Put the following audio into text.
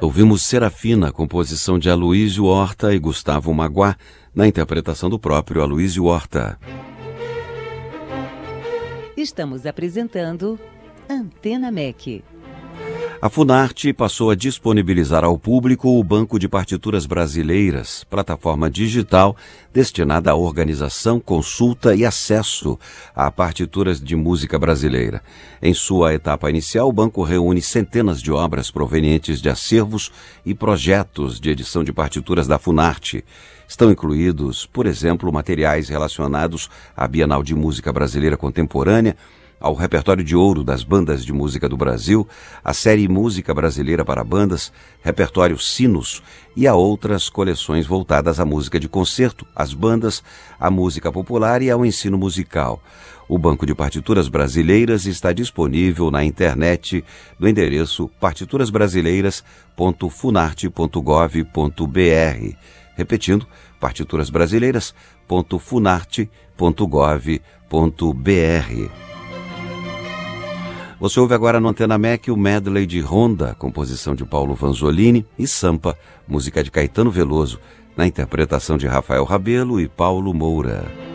Ouvimos Serafina, composição de Aloysio Horta e Gustavo Maguá, na interpretação do próprio Aloysio Horta. Estamos apresentando Antena MEC. A Funarte passou a disponibilizar ao público o Banco de Partituras Brasileiras, plataforma digital destinada à organização, consulta e acesso a partituras de música brasileira. Em sua etapa inicial, o banco reúne centenas de obras provenientes de acervos e projetos de edição de partituras da Funarte. Estão incluídos, por exemplo, materiais relacionados à Bienal de Música Brasileira Contemporânea, ao repertório de ouro das bandas de música do Brasil, a série Música Brasileira para Bandas, repertório Sinos e a outras coleções voltadas à música de concerto, às bandas, à música popular e ao ensino musical. O Banco de Partituras Brasileiras está disponível na internet no endereço partiturasbrasileiras.funarte.gov.br. Repetindo, partiturasbrasileiras.funarte.gov.br. Você ouve agora no Antena MEC o medley de Ronda, composição de Paulo Vanzolini, e Sampa, música de Caetano Veloso, na interpretação de Rafael Rabelo e Paulo Moura.